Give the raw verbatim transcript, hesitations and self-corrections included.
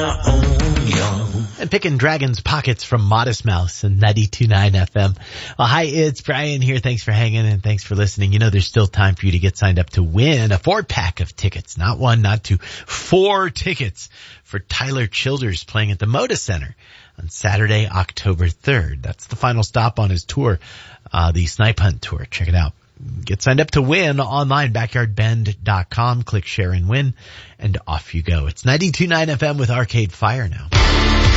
my own young. And picking Dragon's Pockets from Modest Mouse and ninety-two point nine F M. Well, hi, it's Brian here. Thanks for hanging and thanks for listening. You know, there's still time for you to get signed up to win a four pack of tickets. Not one, not two, four tickets for Tyler Childers playing at the Moda Center on Saturday, October third. That's the final stop on his tour, uh, the Snipe Hunt Tour. Check it out. Get signed up to win online, backyard bend dot com. Click share and win, and off you go. It's ninety-two point nine F M with Arcade Fire now.